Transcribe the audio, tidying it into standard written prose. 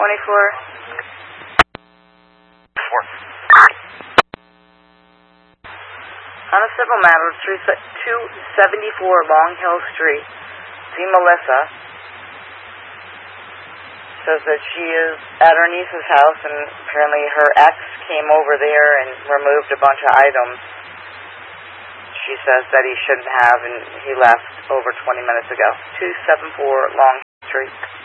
On a civil matter, 274 Long Hill Street, see Melissa. Says that she is at her niece's house, and apparently her ex came over there and removed a bunch of items. She says that he shouldn't have, and he left over 20 minutes ago. 274 Long Hill Street.